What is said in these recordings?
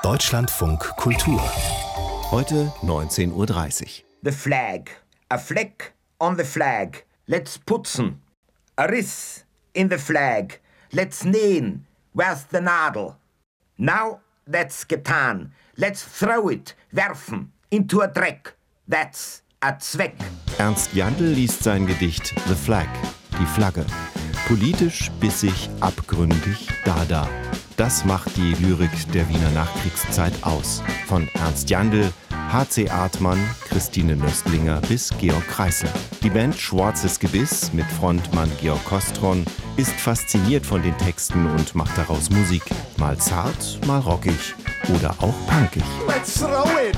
Deutschlandfunk Kultur. Heute 19:30 Uhr. The flag. A fleck on the flag. Let's putzen. A riss in the flag. Let's nähen. Where's the nadel? Now that's getan. Let's throw it, werfen, into a Dreck. That's a Zweck. Ernst Jandl liest sein Gedicht The Flag, die Flagge. Politisch, bissig, abgründig, Dada. Das macht die Lyrik der Wiener Nachkriegszeit aus. Von Ernst Jandl, H.C. Artmann, Christine Nöstlinger bis Georg Kreisel. Die Band Schwarzes Gebiss mit Frontmann Georg Kostron ist fasziniert von den Texten und macht daraus Musik. Mal zart, mal rockig oder auch punkig. Let's throw it!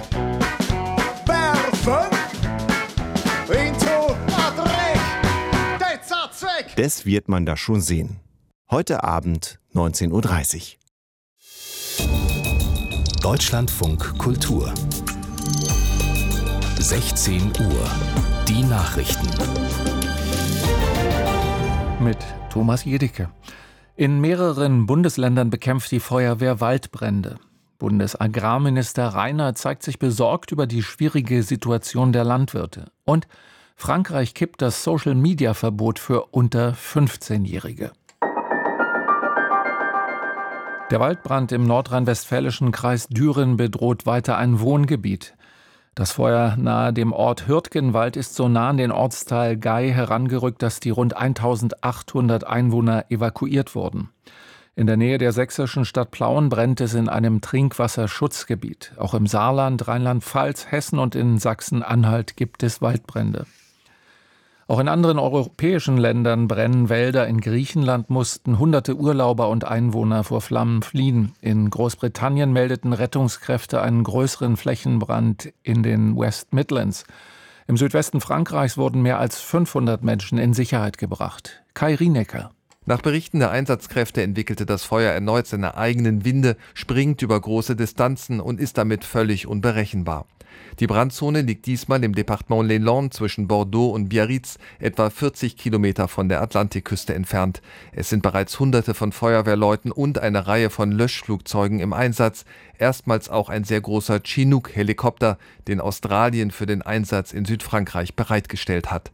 Werfen! Into a Dreck! That's a Zweck! Das wird man da schon sehen. Heute Abend 19:30 Uhr. Deutschlandfunk Kultur. 16 Uhr. Die Nachrichten. Mit Thomas Jedicke. In mehreren Bundesländern bekämpft die Feuerwehr Waldbrände. Bundesagrarminister Rainer zeigt sich besorgt über die schwierige Situation der Landwirte. Und Frankreich kippt das Social-Media-Verbot für unter 15-Jährige. Der Waldbrand im nordrhein-westfälischen Kreis Düren bedroht weiter ein Wohngebiet. Das Feuer nahe dem Ort Hürtgenwald ist so nah an den Ortsteil Gay herangerückt, dass die rund 1800 Einwohner evakuiert wurden. In der Nähe der sächsischen Stadt Plauen brennt es in einem Trinkwasserschutzgebiet. Auch im Saarland, Rheinland-Pfalz, Hessen und in Sachsen-Anhalt gibt es Waldbrände. Auch in anderen europäischen Ländern brennen Wälder. In Griechenland mussten hunderte Urlauber und Einwohner vor Flammen fliehen. In Großbritannien meldeten Rettungskräfte einen größeren Flächenbrand in den West Midlands. Im Südwesten Frankreichs wurden mehr als 500 Menschen in Sicherheit gebracht. Kai Rienecker. Nach Berichten der Einsatzkräfte entwickelte das Feuer erneut seine eigenen Winde, springt über große Distanzen und ist damit völlig unberechenbar. Die Brandzone liegt diesmal im Departement Les Landes zwischen Bordeaux und Biarritz, etwa 40 Kilometer von der Atlantikküste entfernt. Es sind bereits Hunderte von Feuerwehrleuten und eine Reihe von Löschflugzeugen im Einsatz. Erstmals auch ein sehr großer Chinook-Helikopter, den Australien für den Einsatz in Südfrankreich bereitgestellt hat.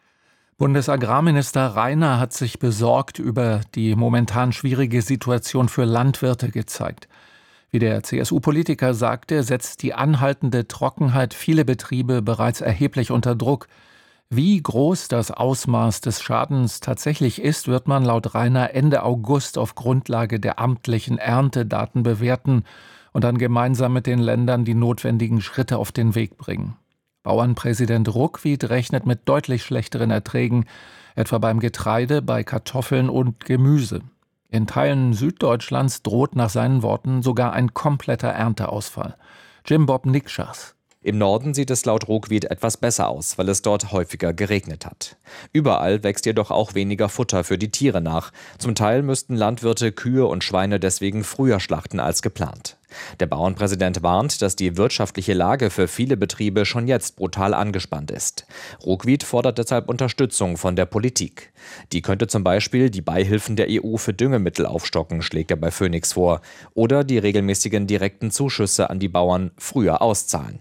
Bundesagrarminister Rainer hat sich besorgt über die momentan schwierige Situation für Landwirte gezeigt. Wie der CSU-Politiker sagte, setzt die anhaltende Trockenheit viele Betriebe bereits erheblich unter Druck. Wie groß das Ausmaß des Schadens tatsächlich ist, wird man laut Rainer Ende August auf Grundlage der amtlichen Erntedaten bewerten und dann gemeinsam mit den Ländern die notwendigen Schritte auf den Weg bringen. Bauernpräsident Ruckwied rechnet mit deutlich schlechteren Erträgen, etwa beim Getreide, bei Kartoffeln und Gemüse. In Teilen Süddeutschlands droht nach seinen Worten sogar ein kompletter Ernteausfall. Jim Bob Nikschas. Im Norden sieht es laut Ruckwied etwas besser aus, weil es dort häufiger geregnet hat. Überall wächst jedoch auch weniger Futter für die Tiere nach. Zum Teil müssten Landwirte Kühe und Schweine deswegen früher schlachten als geplant. Der Bauernpräsident warnt, dass die wirtschaftliche Lage für viele Betriebe schon jetzt brutal angespannt ist. Ruckwied fordert deshalb Unterstützung von der Politik. Die könnte zum Beispiel die Beihilfen der EU für Düngemittel aufstocken, schlägt er bei Phoenix vor, oder die regelmäßigen direkten Zuschüsse an die Bauern früher auszahlen.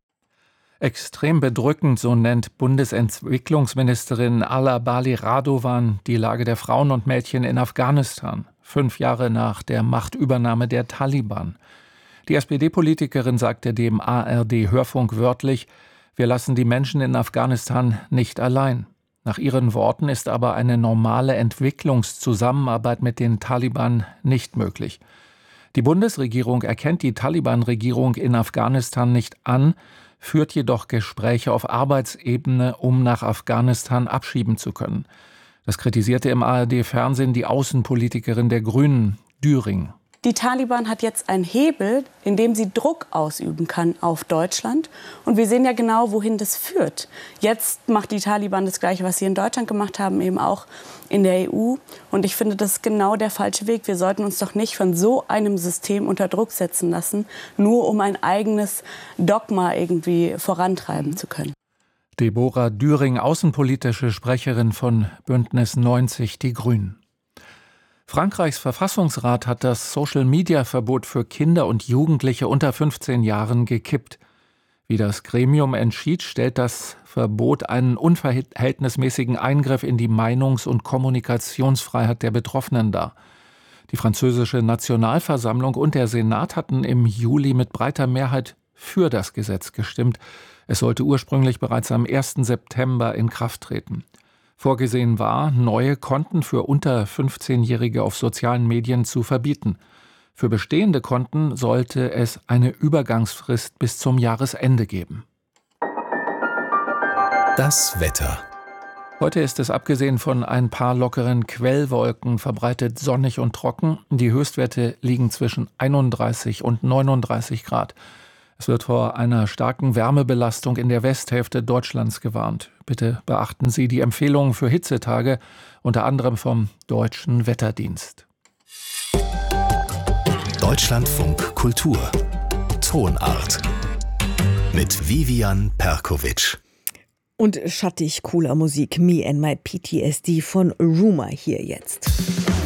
Extrem bedrückend, so nennt Bundesentwicklungsministerin Ala Bali Radovan die Lage der Frauen und Mädchen in Afghanistan, 5 Jahre nach der Machtübernahme der Taliban. Die SPD-Politikerin sagte dem ARD-Hörfunk wörtlich, wir lassen die Menschen in Afghanistan nicht allein. Nach ihren Worten ist aber eine normale Entwicklungszusammenarbeit mit den Taliban nicht möglich. Die Bundesregierung erkennt die Taliban-Regierung in Afghanistan nicht an, führt jedoch Gespräche auf Arbeitsebene, um nach Afghanistan abschieben zu können. Das kritisierte im ARD-Fernsehen die Außenpolitikerin der Grünen, Düring. Die Taliban hat jetzt einen Hebel, in dem sie Druck ausüben kann auf Deutschland. Und wir sehen ja genau, wohin das führt. Jetzt macht die Taliban das Gleiche, was sie in Deutschland gemacht haben, eben auch in der EU. Und ich finde, das ist genau der falsche Weg. Wir sollten uns doch nicht von so einem System unter Druck setzen lassen, nur um ein eigenes Dogma irgendwie vorantreiben zu können. Deborah Düring, außenpolitische Sprecherin von Bündnis 90 Die Grünen. Frankreichs Verfassungsrat hat das Social-Media-Verbot für Kinder und Jugendliche unter 15 Jahren gekippt. Wie das Gremium entschied, stellt das Verbot einen unverhältnismäßigen Eingriff in die Meinungs- und Kommunikationsfreiheit der Betroffenen dar. Die französische Nationalversammlung und der Senat hatten im Juli mit breiter Mehrheit für das Gesetz gestimmt. Es sollte ursprünglich bereits am 1. September in Kraft treten. Vorgesehen war, neue Konten für unter 15-Jährige auf sozialen Medien zu verbieten. Für bestehende Konten sollte es eine Übergangsfrist bis zum Jahresende geben. Das Wetter. Heute ist es abgesehen von ein paar lockeren Quellwolken verbreitet sonnig und trocken. Die Höchstwerte liegen zwischen 31 und 39 Grad. Es wird vor einer starken Wärmebelastung in der Westhälfte Deutschlands gewarnt. Bitte beachten Sie die Empfehlungen für Hitzetage, unter anderem vom Deutschen Wetterdienst. Deutschlandfunk Kultur. Tonart. Mit Vivian Perkovic. Und schattig cooler Musik, Me and My PTSD von Rumor hier jetzt.